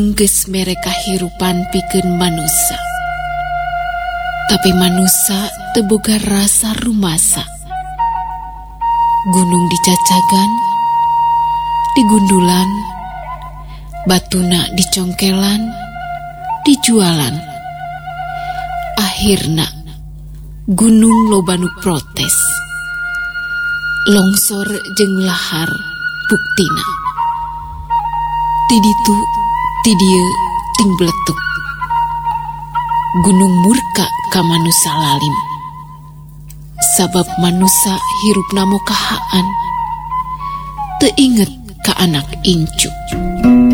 geus mere kahirupan pikeun manusa. Tapi manusa teu boga rasa rumasa. Gunung dicacagan, digundulan, batuna dicongkelan, dijualan. Akhirna gunung loba nu protes. Longsor jeung lahar buktina. Ti ditu ti dieu ting bletuk. Gunung murka ka manusa lalim. Sabab manusa hirupna mokahaan, teu inget ka anak incu.